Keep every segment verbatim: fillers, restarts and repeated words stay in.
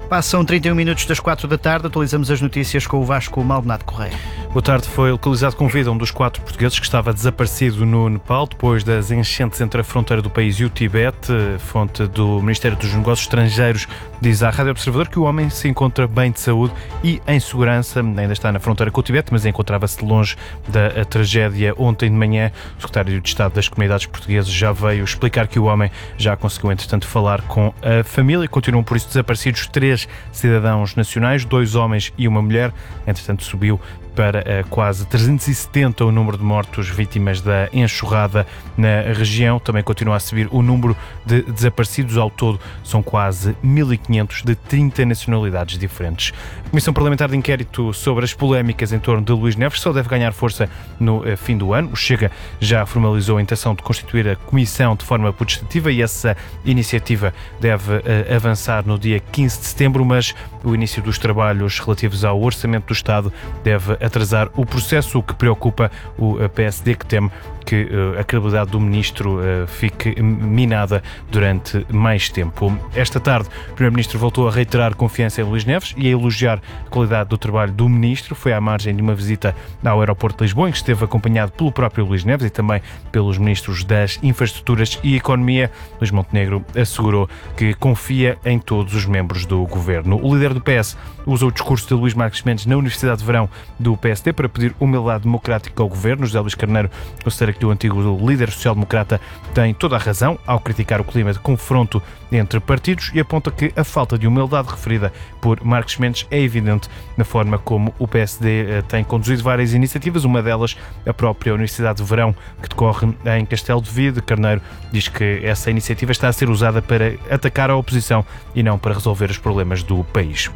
Passam trinta e um minutos das quatro da tarde, atualizamos as notícias com o Vasco Maldonado Correia. Boa tarde. Foi localizado com vida um dos quatro portugueses que estava desaparecido no Nepal depois das enchentes entre a fronteira do país e o Tibete. Fonte do Ministério dos Negócios Estrangeiros diz à Rádio Observador que o homem se encontra bem de saúde e em segurança. Ainda está na fronteira com o Tibete, mas encontrava-se longe da tragédia ontem de manhã. O secretário de Estado das Comunidades Portuguesas já veio explicar que o homem já conseguiu, entretanto, falar com a família. Continuam por isso desaparecidos três cidadãos nacionais, dois homens e uma mulher. Entretanto, subiu para uh, quase trezentos e setenta o número de mortos vítimas da enxurrada na região. Também continua a subir o número de desaparecidos. Ao todo, são quase mil e quinhentos de trinta nacionalidades diferentes. A Comissão Parlamentar de Inquérito sobre as polémicas em torno de Luís Neves só deve ganhar força no uh, fim do ano. O Chega já formalizou a intenção de constituir a comissão de forma putestativa e essa iniciativa deve uh, avançar no dia quinze de setembro, mas o início dos trabalhos relativos ao Orçamento do Estado deve atrasar o processo, o que preocupa o P S D, que teme que uh, a credibilidade do Ministro uh, fique minada durante mais tempo. Esta tarde, o Primeiro-Ministro voltou a reiterar confiança em Luís Neves e a elogiar a qualidade do trabalho do Ministro. Foi à margem de uma visita ao aeroporto de Lisboa, em que esteve acompanhado pelo próprio Luís Neves e também pelos Ministros das Infraestruturas e Economia. Luís Montenegro assegurou que confia em todos os membros do Governo. O líder do P S usou o discurso de Luís Marques Mendes na Universidade de Verão do P S D para pedir humildade democrática ao Governo. José Luís Carneiro considera que o antigo líder social-democrata tem toda a razão ao criticar o clima de confronto entre partidos e aponta que a falta de humildade referida por Marques Mendes é evidente na forma como o P S D tem conduzido várias iniciativas, uma delas a própria Universidade de Verão, que decorre em Castelo de Vide. Carneiro diz que essa iniciativa está a ser usada para atacar a oposição e não para resolver os problemas do país.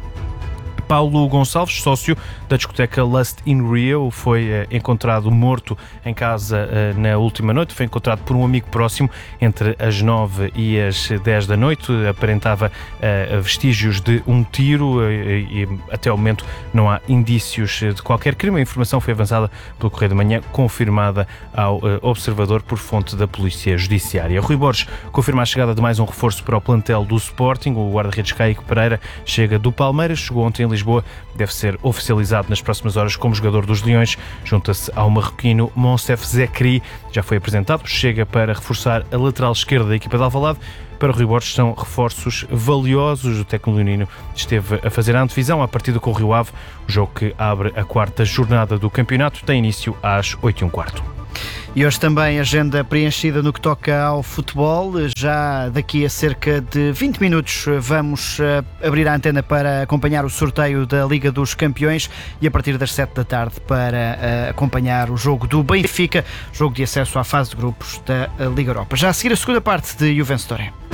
Paulo Gonçalves, sócio da discoteca Lust in Rio, foi eh, encontrado morto em casa eh, na última noite. Foi encontrado por um amigo próximo entre as nove e as dez da noite. Aparentava eh, vestígios de um tiro eh, e até o momento não há indícios de qualquer crime. A informação foi avançada pelo Correio da Manhã, confirmada ao eh, Observador por fonte da Polícia Judiciária. Rui Borges confirma a chegada de mais um reforço para o plantel do Sporting. O guarda-redes Caique Pereira chega do Palmeiras, chegou ontem em Lisboa, deve ser oficializado nas próximas horas como jogador dos Leões. Junta-se ao marroquino Monsef Zekri, já foi apresentado, chega para reforçar a lateral esquerda da equipa de Alvalade. Para o Rui Borges são reforços valiosos. O técnico leonino esteve a fazer a antevisão à partida com o Rio Ave. O jogo que abre a quarta jornada do campeonato tem início às oito e um quarto. E hoje também agenda preenchida no que toca ao futebol. Já daqui a cerca de vinte minutos vamos abrir a antena para acompanhar o sorteio da Liga dos Campeões e a partir das sete da tarde para acompanhar o jogo do Benfica, jogo de acesso à fase de grupos da Liga Europa. Já a seguir a segunda parte de Juventus Torre.